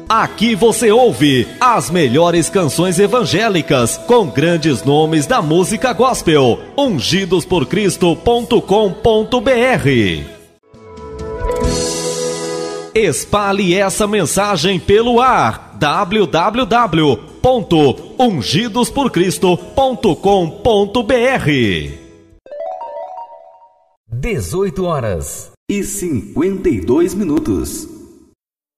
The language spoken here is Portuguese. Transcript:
Aqui você ouve as melhores canções evangélicas com grandes nomes da música gospel. ungidosporcristo.com.br. Espalhe essa mensagem pelo ar. www.ungidosporcristo.com.br. 18h52.